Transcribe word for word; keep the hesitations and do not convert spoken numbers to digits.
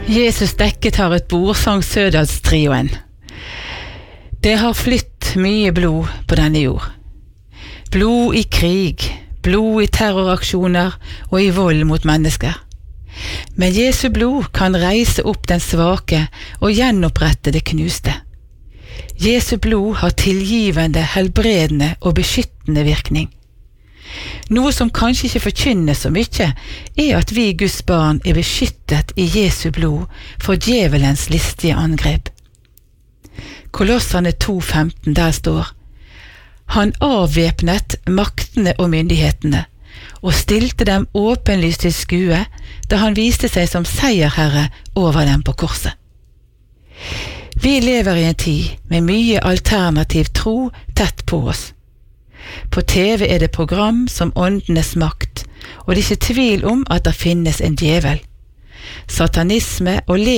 Jesus dekket har et bord, sang Sødalstrioen. Det har flytt mye blod på denne jord. Blod i krig, blod i terroraksjoner og i vold mot mennesker. Men Jesu blod kan reise opp den svake og gjenopprette det knuste. Jesu blod har tilgivende, helbredende og beskyttende virkning. Noe som kanskje ikke forkynnes så mye, er at vi Guds barn er beskyttet i Jesu blod for djevelens listige angrep. Kolosserne to femten, der står: Han avvæpnet maktene og myndighetene, og stilte dem åpenlyst til skue, da han viste seg som seierherre over dem på korset. Vi lever i en tid med mye alternativ tro tett på oss. På T V er det program som Åndenes makt, og det er ikke tvil om at det finnes en djevel. Satanisme og